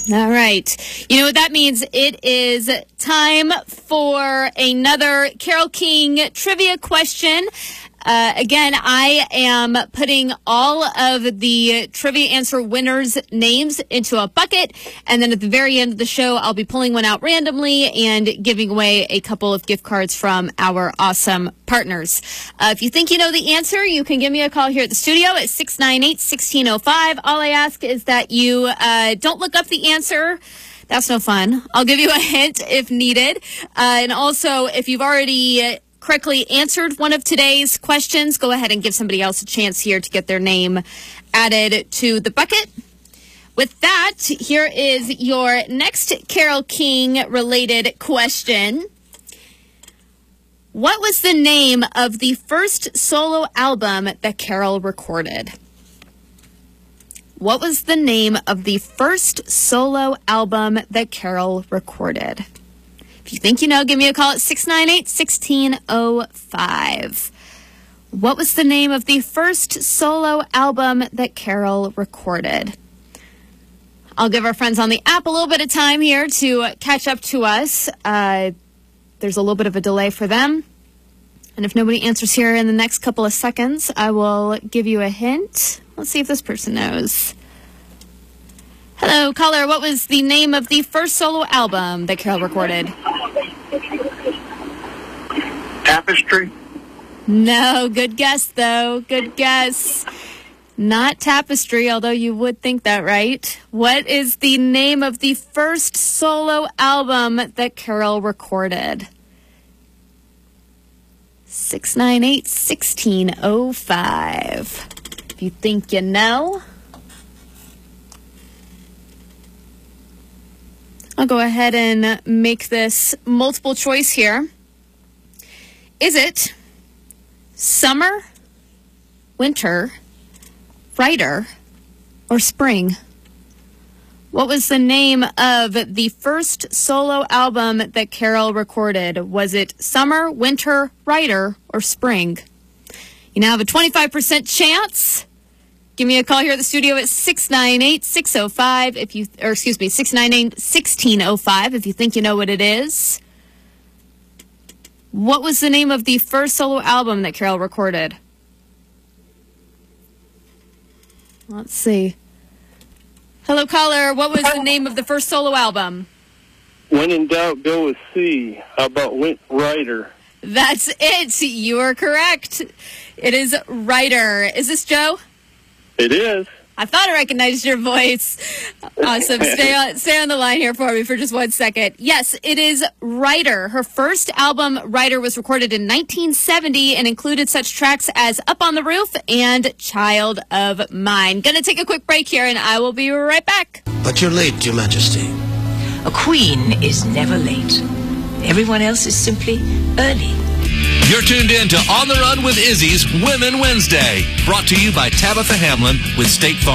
All right. You know what that means? It is time for another Carole King trivia question. Again, I am putting all of the trivia answer winners' names into a bucket, and then at the very end of the show, I'll be pulling one out randomly and giving away a couple of gift cards from our awesome partners. If you think you know the answer, you can give me a call here at the studio at 698-1605. All I ask is that you don't look up the answer. That's no fun. I'll give you a hint if needed. And also, if you've already correctly answered one of today's questions, go ahead and give somebody else a chance here to get their name added to the bucket. With that, here is your next Carole King related question. What was the name of the first solo album that Carole recorded? What was the name of the first solo album that Carole recorded? If you think you know, give me a call at 698-1605. What was the name of the first solo album that Carole recorded? I'll give our friends on the app a little bit of time here to catch up to us. There's a little bit of a delay for them. And if nobody answers here in the next couple of seconds, I will give you a hint. Let's see if this person knows. Hello, caller. What was the name of the first solo album that Carole recorded? Tapestry? No, good guess, though. Good guess. Not Tapestry, although you would think that, right? What is the name of the first solo album that Carole recorded? 698-1605. If you think you know, I'll go ahead and make this multiple choice here. Is it summer, winter, writer, or spring? What was the name of the first solo album that Carole recorded? Was it summer, winter, writer, or spring? You now have a 25% chance. Give me a call here at the studio at 698-605 if you, or excuse me, 698-1605 if you think you know what it is. What was the name of the first solo album that Carole recorded? Let's see. Hello, caller. What was the name of the first solo album? When in doubt, go with C. How about Writer? That's it. You are correct. It is Writer. Is this Joe? It is. I thought I recognized your voice. Awesome. Stay on the line here for me for just 1 second. Yes, it is Writer. Her first album, Writer, was recorded in 1970 and included such tracks as Up on the Roof and Child of Mine. Gonna take a quick break here and I will be right back. But you're late, Your Majesty. A queen is never late. Everyone else is simply early. You're tuned in to On the Run with Izzy's Women Wednesday, brought to you by Tabitha Hamlin with State Farm.